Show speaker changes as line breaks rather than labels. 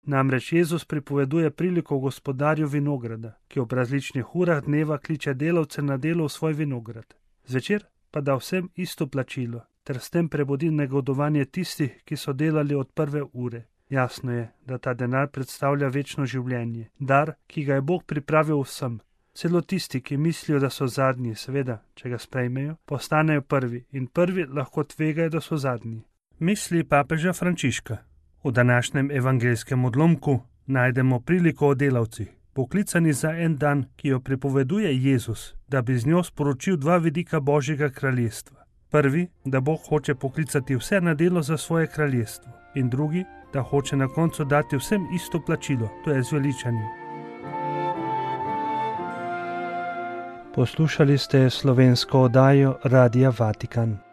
Namreč Jezus pripoveduje priliko gospodarju vinograda, ki ob različnih urah dneva kliče delavce na delo v svoj vinograd. Zvečer pa da vsem isto plačilo, ter s tem prebudi negodovanje tistih, ki so delali od prve ure. Jasno je, da ta denar predstavlja večno življenje, dar, ki ga je Bog pripravil vsem. Celo tisti, ki mislijo, da so zadnji, seveda, če ga sprejmejo, postanejo prvi in prvi lahko tvegajo, da so zadnji. Misli papeža Frančiška. V današnjem evangeljskem odlomku najdemo priliko o delavcih, poklicani za en dan, ki jo pripoveduje Jezus, da bi z njo sporočil dva vidika Božjega kraljestva. Prvi, da Bog hoče poklicati vse na delo za svoje kraljestvo, in drugi, da hoče na koncu dati vsem isto plačilo, to je zveličanje. Poslušali ste slovensko oddajo Radia Vatikan.